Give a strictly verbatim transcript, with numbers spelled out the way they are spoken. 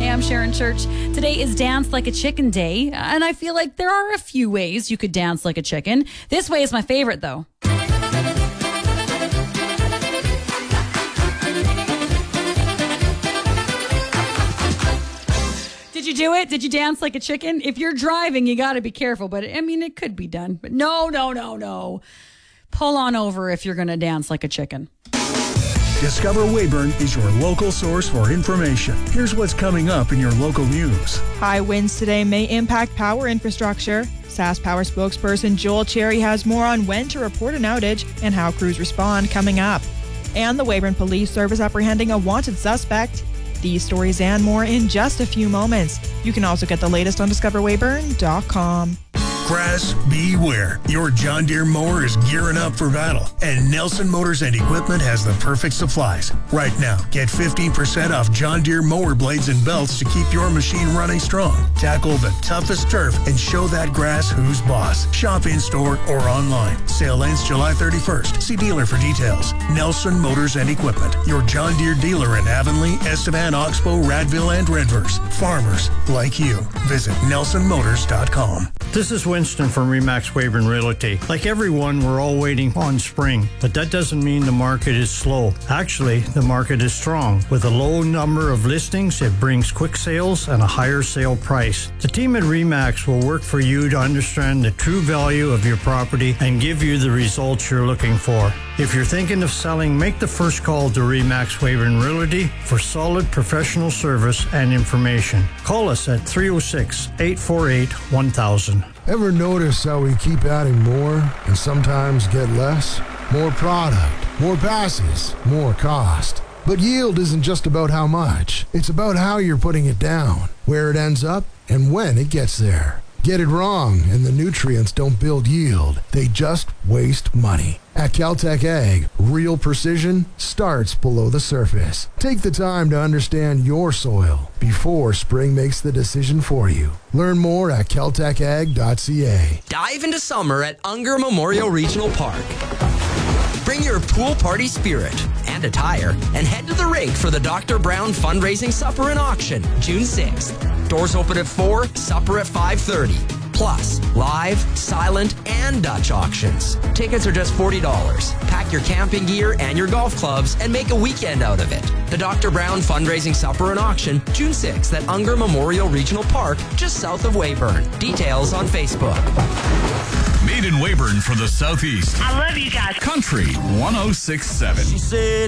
I'm Sharon Church. Today is Dance Like a Chicken Day, and I feel like there are a few ways you could dance like a chicken. This way is my favorite, though. Did you do it? Did you dance like a chicken? If you're driving, you got to be careful, but I mean, it could be done. But no, no, no, no. Pull on over if you're going to dance like a chicken. Discover Weyburn is your local source for information. Here's what's coming up in your local news. High winds today may impact power infrastructure. SaskPower spokesperson Joel Cherry has more on when to report an outage and how crews respond coming up. And the Weyburn Police Service apprehending a wanted suspect. These stories and more in just a few moments. You can also get the latest on discover weyburn dot com. Grass, beware. Your John Deere mower is gearing up for battle, and Nelson Motors and Equipment has the perfect supplies. Right now, get fifteen percent off John Deere mower blades and belts to keep your machine running strong. Tackle the toughest turf and show that grass who's boss. Shop in-store or online. Sale ends July thirty-first. See dealer for details. Nelson Motors and Equipment, your John Deere dealer in Avonlea, Estevan, Oxbow, Radville, and Redverse. Farmers like you. Visit nelson motors dot com. This is Winston from Remax Weyburn Realty. Like everyone, we're all waiting on spring, but that doesn't mean the market is slow. Actually, the market is strong. With a low number of listings, it brings quick sales and a higher sale price. The team at Remax will work for you to understand the true value of your property and give you the results you're looking for. If you're thinking of selling, make the first call to Remax Weyburn Realty for solid professional service and information. Call us at three oh six, eight four eight, one thousand. Ever notice how we keep adding more and sometimes get less? More product, more passes, more cost. But yield isn't just about how much. It's about how you're putting it down, where it ends up, and when it gets there. Get it wrong, and the nutrients don't build yield. They just waste money. At Caltech Ag, real precision starts below the surface. Take the time to understand your soil before spring makes the decision for you. Learn more at caltech ag dot c a. Dive into summer at Unger Memorial Regional Park. Bring your pool party spirit and attire and head to the rink for the Doctor Brown fundraising supper and auction, June sixth. Doors open at four, supper at five thirty. Plus, live, silent, and Dutch auctions. Tickets are just forty dollars. Pack your camping gear and your golf clubs and make a weekend out of it. The Doctor Brown fundraising supper and auction, June sixth at Unger Memorial Regional Park, just south of Weyburn. Details on Facebook. Made in Weyburn for the Southeast. I love you guys. Country one oh six point seven. She said